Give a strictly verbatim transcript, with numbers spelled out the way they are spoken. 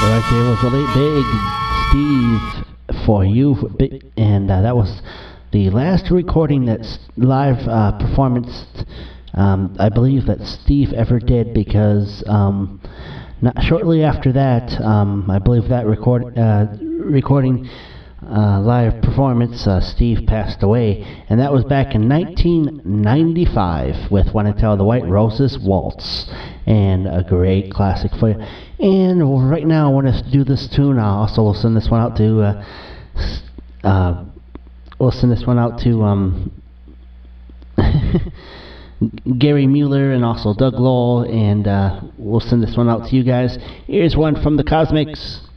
Right there was a late big Steve for you, and uh, that was the last recording that's live uh, performance um, I believe that Steve ever did, because um, not shortly after that, um, I believe that record uh, recording uh, live performance, uh, Steve passed away, and that was back in nineteen ninety-five with When I Tell the White Roses Waltz, and a great classic for you. And right now I want to do this tune. I'll also send this one out to uh, uh, we'll send this one out to um, Gary Mueller and also Doug Lowell, and uh, we'll send this one out to you guys. Here's one from the Cosmics.